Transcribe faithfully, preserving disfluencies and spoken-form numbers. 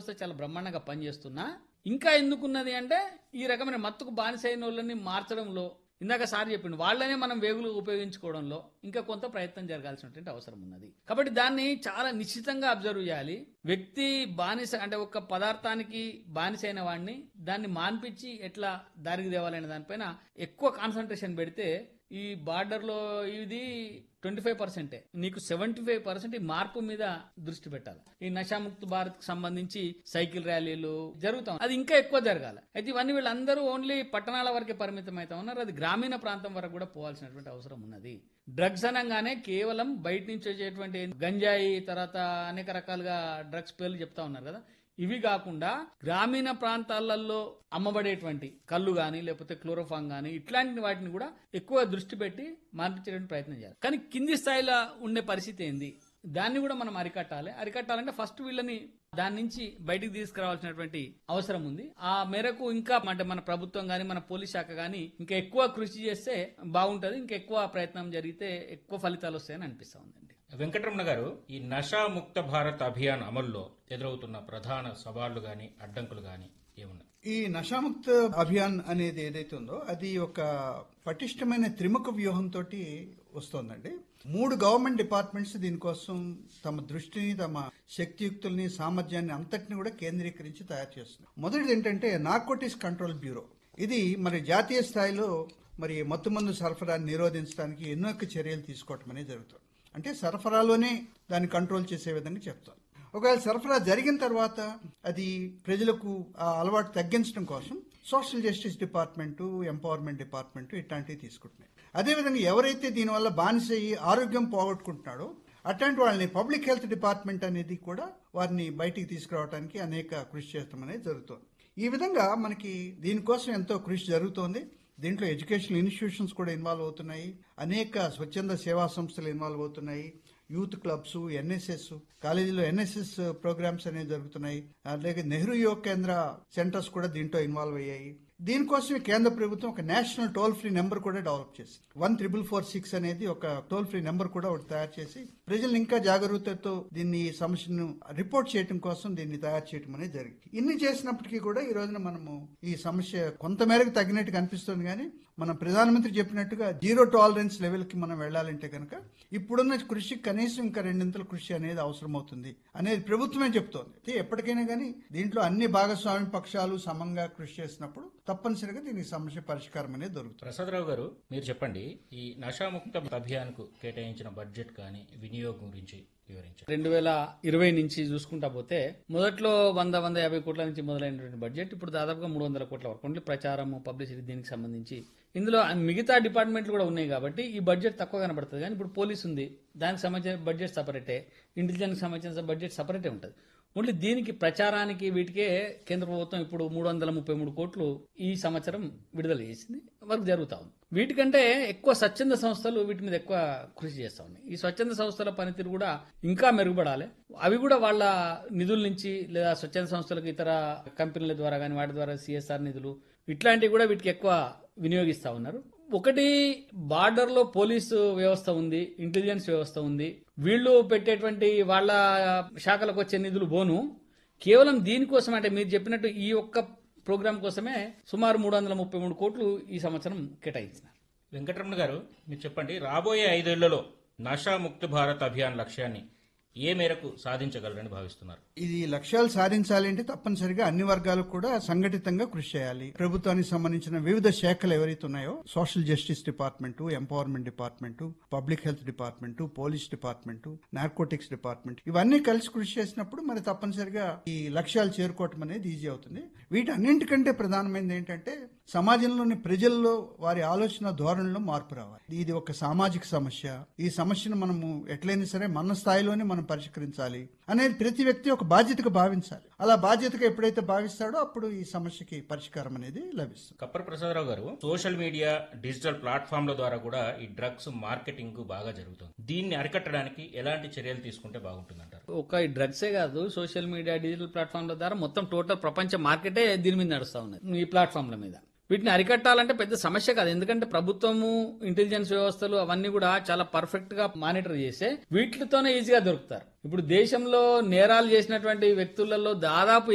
వ్యవస్థ చాలా బ్రహ్మాండంగా పనిచేస్తున్నా ఇంకా ఎందుకున్నది అంటే ఈ రకమైన మత్తుకు బానిసైన వాళ్ళని మార్చడంలో ఇందాక సార్ చెప్పిండు వాళ్ళనే మనం వేగులు ఉపయోగించుకోవడంలో ఇంకా కొంత ప్రయత్నం జరగాల్సినటువంటి అవసరం ఉన్నది. కాబట్టి దాన్ని చాలా నిశ్చితంగా అబ్జర్వ్ చేయాలి. వ్యక్తి బానిస అంటే ఒక పదార్థానికి బానిసైన వాడిని దాన్ని మాన్పించి ఎట్లా దారికి తేవాలనే దానిపైన ఎక్కువ కాన్సన్ట్రేషన్ పెడితే ఈ బార్డర్ లో ఇది ట్వంటీ ఫైవ్ పర్సెంటే నీకు సెవెంటీ ఫైవ్ పర్సెంట్ ఈ మార్పు మీద దృష్టి పెట్టాలి. ఈ నషాముక్త భారత్ కు సంబంధించి సైకిల్ ర్యాలీలు జరుగుతాం, అది ఇంకా ఎక్కువ జరగాలి. అయితే ఇవన్నీ వీళ్ళందరూ ఓన్లీ పట్టణాల వరకే పరిమితం అవుతా ఉన్నారు. అది గ్రామీణ ప్రాంతం వరకు కూడా పోవాల్సినటువంటి అవసరం ఉన్నది. డ్రగ్స్ అనగానే కేవలం బయట నుంచి వచ్చేటువంటి గంజాయి తర్వాత అనేక రకాలుగా డ్రగ్స్ పేర్లు చెప్తా ఉన్నారు కదా, ఇవి కాకుండా గ్రామీణ ప్రాంతాలలో అమ్మబడేటువంటి కళ్ళు గాని లేకపోతే క్లోరోఫామ్ గాని ఇట్లాంటి వాటిని కూడా ఎక్కువ దృష్టి పెట్టి మార్పించడానికి ప్రయత్నం చేయాలి. కానీ కింది స్థాయిలో ఉండే పరిస్థితి ఏంది, దాన్ని కూడా మనం అరికట్టాలి. అరికట్టాలంటే ఫస్ట్ వీళ్ళని దాని నుంచి బయటికి తీసుకురావాల్సినటువంటి అవసరం ఉంది. ఆ మేరకు ఇంకా అంటే మన ప్రభుత్వం గాని మన పోలీస్ శాఖ గాని ఇంకా ఎక్కువ కృషి చేస్తే బాగుంటది. ఇంకా ఎక్కువ ప్రయత్నం జరిగితే ఎక్కువ ఫలితాలు వస్తాయని అనిపిస్తా ఉందండి. వెంకటరమణ గారు, ఈ నషా ముక్త భారత్ అభియాన్ అమల్లో ఎదురవుతున్న ప్రధాన సవాళ్లు గాని అడ్డంకులు గాని ఏమున్నాయి? ఈ నషాముక్త అభియాన్ అనేది ఏదైతే ఉందో అది ఒక పటిష్టమైన త్రిముఖ వ్యూహంతో వస్తోందండి. మూడు గవర్నమెంట్ డిపార్ట్మెంట్స్ దీనికోసం తమ దృష్టిని తమ శక్తియుక్తుల్ని సామర్థ్యాన్ని అంతటిని కూడా కేంద్రీకరించి తయారు చేస్తున్నాయి. మొదటిది ఏంటంటే నార్కోటిక్స్ కంట్రోల్ బ్యూరో. ఇది మరి జాతీయ స్థాయిలో మరి మత్తుమందు సరఫరాని నిరోధించడానికి ఎన్నో చర్యలు తీసుకోవటం అనేది జరుగుతుంది. అంటే సరఫరాలోనే దాన్ని కంట్రోల్ చేసే విధంగా చెప్తారు. ఒకవేళ సరఫరా జరిగిన తర్వాత అది ప్రజలకు ఆ అలవాటు తగ్గించడం కోసం social justice department, empowerment department ఇట్లాంటివి తీసుకుంటున్నాయి. అదేవిధంగా ఎవరైతే దీనివల్ల బానిస అయ్యి ఆరోగ్యం పోగొట్టుకుంటున్నాడో అట్లాంటి వాళ్ళని పబ్లిక్ హెల్త్ డిపార్ట్మెంట్ అనేది కూడా వారిని బయటికి తీసుకురావడానికి అనేక కృషి చేయడం అనేది జరుగుతుంది. ఈ విధంగా మనకి దీనికోసం ఎంతో కృషి జరుగుతోంది. దీంట్లో ఎడ్యుకేషనల్ ఇన్స్టిట్యూషన్స్ కూడా ఇన్వాల్వ్ అవుతున్నాయి, అనేక స్వచ్ఛంద సేవా సంస్థలు ఇన్వాల్వ్ అవుతున్నాయి, యూత్ క్లబ్స్, ఎన్ఎస్ఎస్ కాలేజీలో ఎన్ఎస్ఎస్ ప్రోగ్రామ్స్ అనేవి జరుగుతున్నాయి. అలాగే నెహ్రూ యువ కేంద్ర సెంటర్స్ కూడా దీంట్లో ఇన్వాల్వ్ అయ్యాయి. దీనికోసమే కేంద్ర ప్రభుత్వం ఒక నేషనల్ టోల్ ఫ్రీ నెంబర్ కూడా డెవలప్ చేసి వన్ త్రిబుల్ ఫోర్ సిక్స్ అనేది ఒక టోల్ ఫ్రీ నెంబర్ కూడా ఒకటి తయారు చేసి ప్రజలు ఇంకా జాగరూకతతో దీన్ని సమస్యను రిపోర్ట్ చేయడం కోసం దీన్ని తయారు చేయడం అనేది జరిగింది. ఇన్ని చేసినప్పటికీ కూడా ఈ రోజున మనము ఈ సమస్య కొంతమేరకు తగ్గినట్టుగా అనిపిస్తుంది. కానీ మన ప్రధానమంత్రి చెప్పినట్టుగా జీరో టాలరెన్స్ లెవెల్ కి మనం వెళ్లాలంటే కనుక ఇప్పుడున్న కృషి కనీసం ఇంకా రెండింతల కృషి అనేది అవసరం అవుతుంది అనేది ప్రభుత్వమే చెప్తోంది. ఎప్పటికైనా కానీ దీంట్లో అన్ని భాగస్వామ్య పక్షాలు సమంగా కృషి చేసినప్పుడు తప్పనిసరిగా దీనికి సమస్య పరిష్కారం అనేది దొరుకుతుంది. ప్రసాదరావు గారు, మీరు చెప్పండి, ఈ నషాముక్త అభియాన్ కు కేటాయించిన బడ్జెట్ కానీ వినియోగం గురించి వివరించారు. రెండు వేల ఇరవై నుంచి చూసుకుంటా పోతే మొదట్లో వంద వంద యాభై కోట్ల నుంచి మొదలైనటువంటి బడ్జెట్ ఇప్పుడు దాదాపుగా మూడు వందల కోట్ల వరకు ఓన్లీ ప్రచారము పబ్లిసిటీ దీనికి సంబంధించి. ఇందులో మిగతా డిపార్ట్మెంట్లు కూడా ఉన్నాయి కాబట్టి ఈ బడ్జెట్ తక్కువ కనబడుతుంది. కానీ ఇప్పుడు పోలీస్ ఉంది, దానికి సంబంధించిన బడ్జెట్ సపరేటే, ఇంటెలిజెన్స్ సంబంధించిన బడ్జెట్ సపరేటే ఉంటుంది. ఓన్లీ దీనికి ప్రచారానికి వీటికే కేంద్ర ప్రభుత్వం ఇప్పుడు మూడు వందల ముప్పై మూడు కోట్లు ఈ సంవత్సరం విడుదల చేసింది, వర్క్ జరుగుతా ఉంది. వీటికంటే ఎక్కువ స్వచ్ఛంద సంస్థలు వీటి మీద ఎక్కువ కృషి చేస్తా ఉన్నాయి. ఈ స్వచ్ఛంద సంస్థల పనితీరు కూడా ఇంకా మెరుగుపడాలి. అవి కూడా వాళ్ళ నిధుల నుంచి లేదా స్వచ్ఛంద సంస్థలకు ఇతర కంపెనీల ద్వారా కానీ వాటి ద్వారా సిఎస్ఆర్ నిధులు ఇట్లాంటివి కూడా వీటికి ఎక్కువ వినియోగిస్తా ఉన్నారు. ఒకటి బార్డర్ లో పోలీసు వ్యవస్థ ఉంది, ఇంటెలిజెన్స్ వ్యవస్థ ఉంది, వీళ్ళు పెట్టేటువంటి వాళ్ళ శాఖలకు వచ్చే నిధులు బోను కేవలం దీనికోసం అంటే మీరు చెప్పినట్టు ఈ ఒక్క ప్రోగ్రాం కోసమే సుమారు మూడు వందల ముప్పై మూడు కోట్లు ఈ సంవత్సరం కేటాయించినారు. వెంకటరమణ గారు, మీరు చెప్పండి, రాబోయే ఐదేళ్లలో నషా ముక్త భారత్ అభియాన్ లక్ష్యాన్ని ఏ మేరకు సాధించగలరని భావిస్తున్నారు? ఇది లక్ష్యాలు సాధించాలి అంటే తప్పనిసరిగా అన్ని వర్గాలకు కూడా సంఘటితంగా కృషి చేయాలి. ప్రభుత్వానికి సంబంధించిన వివిధ శాఖలు ఎవరైతే ఉన్నాయో social justice department, empowerment department, public health department, police department, narcotics department ఇవన్నీ కలిసి కృషి చేసినప్పుడు మరి తప్పనిసరిగా ఈ లక్ష్యాలు చేరుకోవటం అనేది ఈజీ అవుతుంది. వీటన్నింటికంటే ప్రధానమైనది ఏంటంటే సమాజంలోని ప్రజల్లో వారి ఆలోచన ధోరణిలో మార్పు రావాలి. ఇది ఒక సామాజిక సమస్య. ఈ సమస్యను మనము ఎట్లయినా సరే మన స్థాయిలోనే మనం పరిష్కరించాలి అనేది ప్రతి వ్యక్తి ఒక బాధ్యతగా భావించాలి. అలా బాధ్యతగా ఎప్పుడైతే భావిస్తాడో అప్పుడు ఈ సమస్యకి పరిష్కారం అనేది లభిస్తుంది. కప్పర్ ప్రసాదరావు గారు, సోషల్ మీడియా, డిజిటల్ ప్లాట్ఫామ్ల ద్వారా కూడా ఈ డ్రగ్స్ మార్కెటింగ్ బాగా జరుగుతుంది. దీన్ని అరికట్టడానికి ఎలాంటి చర్యలు తీసుకుంటే బాగుంటుందంటారు? ఒక ఈ డ్రగ్సే కాదు, సోషల్ మీడియా, డిజిటల్ ప్లాట్ఫామ్ల ద్వారా మొత్తం టోటల్ ప్రపంచ మార్కెటే దీని మీద నడుస్తా ఉన్నది. ఈ ప్లాట్ఫామ్ల మీద వీటిని అరికట్టాలంటే పెద్ద సమస్య కాదు. ఎందుకంటే ప్రభుత్వము, ఇంటెలిజెన్స్ వ్యవస్థలు అవన్నీ కూడా చాలా పర్ఫెక్ట్ గా మానిటర్ చేసే వీటితోనే ఈజీగా దొరుకుతారు. ఇప్పుడు దేశంలో నేరాలు చేసినటువంటి వ్యక్తులలో దాదాపు